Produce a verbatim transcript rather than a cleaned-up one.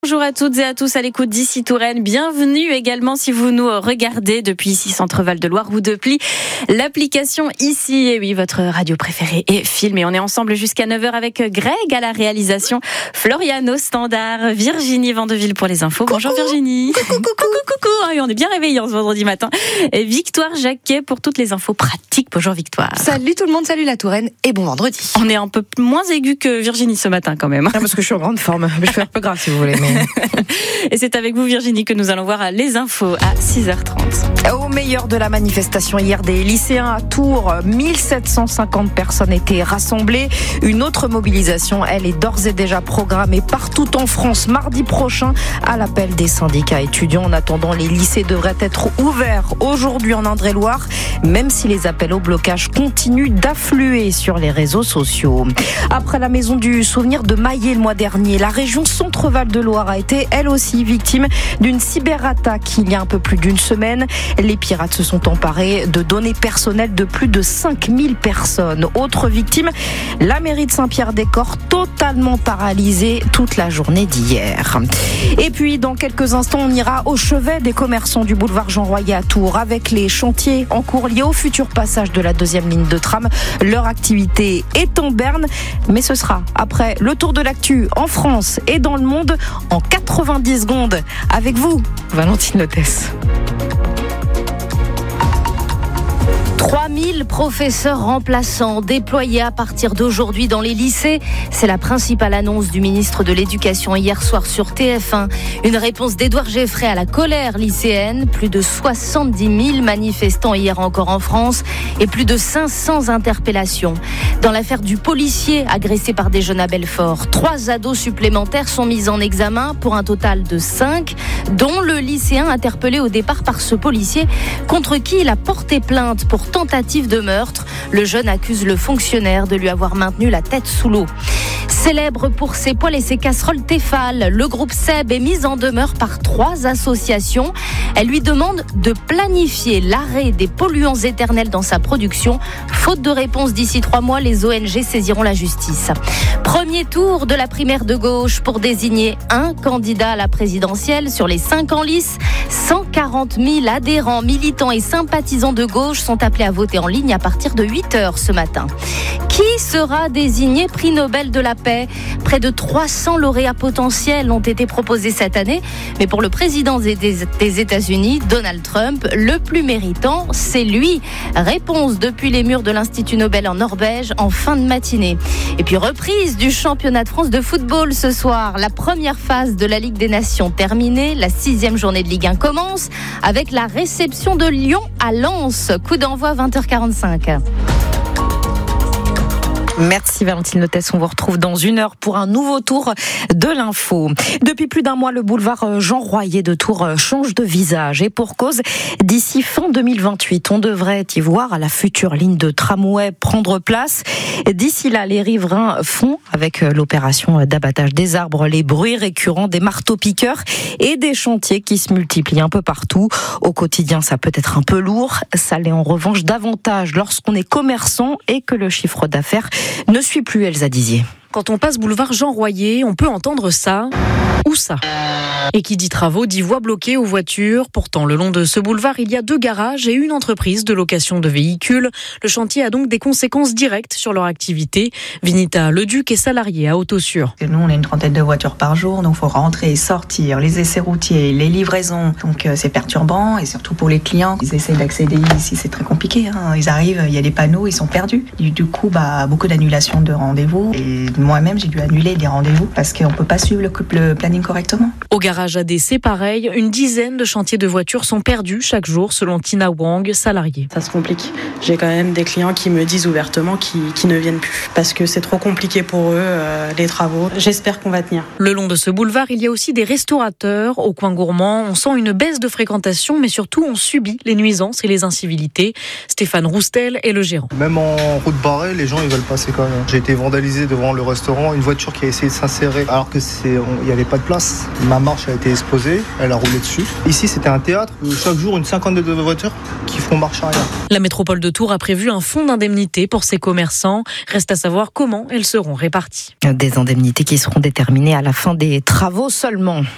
Bonjour à toutes et à tous à l'écoute d'Ici Touraine. Bienvenue également si vous nous regardez depuis ici Centre Val de Loire ou depuis l'application Ici. Et oui, votre radio préférée est filmée. On est ensemble jusqu'à neuf heures avec Greg à la réalisation, Florian au standard, Virginie Vandeville pour les infos. Coucou. Bonjour Virginie. Coucou, coucou, coucou, coucou. Ah oui, on est bien réveillés ce vendredi matin. Et Victoire Jacquet pour toutes les infos pratiques. Bonjour Victoire. Salut tout le monde, salut la Touraine et bon vendredi. On est un peu moins aigu que Virginie ce matin quand même. Ah, parce que je suis en grande forme, mais je fais un peu grave si vous voulez. Mais... Et c'est avec vous Virginie que nous allons voir les infos à six heures trente. Au meilleur de la manifestation hier des lycéens à Tours, mille sept cent cinquante personnes étaient rassemblées. Une autre mobilisation, elle est d'ores et déjà programmée partout en France mardi prochain à l'appel des syndicats étudiants. En attendant, les lycées devraient être ouverts aujourd'hui en Indre-et-Loire, même si les appels au blocage continuent d'affluer sur les réseaux sociaux. Après la maison du souvenir de Maillé le mois dernier, la région Centre-Val de Loire a été elle aussi victime d'une cyberattaque il y a un peu plus d'une semaine. Les pirates se sont emparés de données personnelles de plus de cinq mille personnes. Autre victime, la mairie de Saint-Pierre-des-Corps, totalement paralysée toute la journée d'hier. Et puis, dans quelques instants, on ira au chevet des commerçants du boulevard Jean Royer à Tours avec les chantiers en cours liés au futur passage de la deuxième ligne de tram. Leur activité est en berne, mais ce sera après le tour de l'actu en France et dans le monde en quatre-vingt-dix secondes. Avec vous, Valentine Lotès. trois mille professeurs remplaçants déployés à partir d'aujourd'hui dans les lycées. C'est la principale annonce du ministre de l'Éducation hier soir sur T F un. Une réponse d'Édouard Geffray à la colère lycéenne. Plus de soixante-dix mille manifestants hier encore en France et plus de cinq cents interpellations. Dans l'affaire du policier agressé par des jeunes à Belfort, trois ados supplémentaires sont mis en examen pour un total de cinq, dont le lycéen interpellé au départ par ce policier contre qui il a porté plainte pour tentative de meurtre. Le jeune accuse le fonctionnaire de lui avoir maintenu la tête sous l'eau. Célèbre pour ses poêles et ses casseroles Tefal, le groupe Seb est mis en demeure par trois associations. Elle lui demande de planifier l'arrêt des polluants éternels dans sa production. Faute de réponse d'ici trois mois, les O N G saisiront la justice. Premier tour de la primaire de gauche pour désigner un candidat à la présidentielle sur les cinq en lice. cent quarante mille adhérents, militants et sympathisants de gauche sont appelés à voter en ligne à partir de huit heures ce matin. Qui sera désigné prix Nobel de la paix ? Près de trois cents lauréats potentiels ont été proposés cette année. Mais pour le président des, des États-Unis, Donald Trump, le plus méritant, c'est lui. Réponse depuis les murs de l'Institut Nobel en Norvège en fin de matinée. Et puis reprise du championnat de France de football ce soir. La première phase de la Ligue des Nations terminée. La sixième journée de Ligue un commence avec la réception de Lyon à Lens. Coup d'envoi vingt heures quarante-cinq. Merci Valentine Lotès, on vous retrouve dans une heure pour un nouveau tour de l'info. Depuis plus d'un mois, le boulevard Jean Royer de Tours change de visage et pour cause, d'ici fin deux mille vingt-huit, on devrait y voir la future ligne de tramway prendre place. D'ici là, les riverains font avec l'opération d'abattage des arbres, les bruits récurrents des marteaux-piqueurs et des chantiers qui se multiplient un peu partout. Au quotidien, ça peut être un peu lourd, ça l'est en revanche davantage lorsqu'on est commerçant et que le chiffre d'affaires ne suit plus Elsa Dizier. Quand on passe boulevard Jean Royer, on peut entendre ça ou ça. Et qui dit travaux dit voies bloquées aux voitures. Pourtant, le long de ce boulevard, il y a deux garages et une entreprise de location de véhicules. Le chantier a donc des conséquences directes sur leur activité. Vinita Leduc est salariée à Autosur. Nous, on a une trentaine de voitures par jour, donc il faut rentrer et sortir, les essais routiers, les livraisons. Donc c'est perturbant et surtout pour les clients. Ils essayent d'accéder ici, c'est très compliqué. Hein. Ils arrivent, il y a des panneaux, ils sont perdus. Du coup, bah, beaucoup d'annulations de rendez-vous. Et moi-même, j'ai dû annuler des rendez-vous parce qu'on ne peut pas suivre le, le planning correctement. Au garage A D C, pareil, une dizaine de chantiers de voitures sont perdus chaque jour, selon Tina Wang, salariée. Ça se complique. J'ai quand même des clients qui me disent ouvertement qu'ils, qu'ils ne viennent plus parce que c'est trop compliqué pour eux, euh, les travaux. J'espère qu'on va tenir. Le long de ce boulevard, il y a aussi des restaurateurs. Au coin gourmand, on sent une baisse de fréquentation, mais surtout, on subit les nuisances et les incivilités. Stéphane Roustel est le gérant. Même en route barrée, les gens ils veulent passer quand même. J'ai été vandalisé devant le restaurant, une voiture qui a essayé de s'insérer alors que c'est, il n'y avait pas de place. Ma marche a été explosée, elle a roulé dessus. Ici, c'était un théâtre. Chaque jour, une cinquantaine de voitures qui font marche arrière. La métropole de Tours a prévu un fonds d'indemnité pour ses commerçants. Reste à savoir comment elles seront réparties. Des indemnités qui seront déterminées à la fin des travaux seulement.